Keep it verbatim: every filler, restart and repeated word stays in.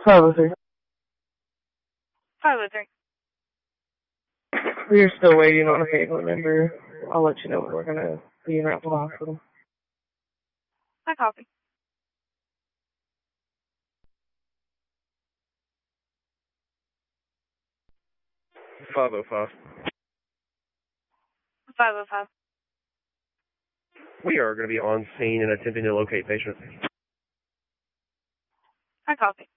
five oh three. five oh three. We're still waiting on a family member. I'll let you know when we're going to be in route to the hospital. I copy. five oh five. five oh five. We are going to be on scene and attempting to locate patients. I copy.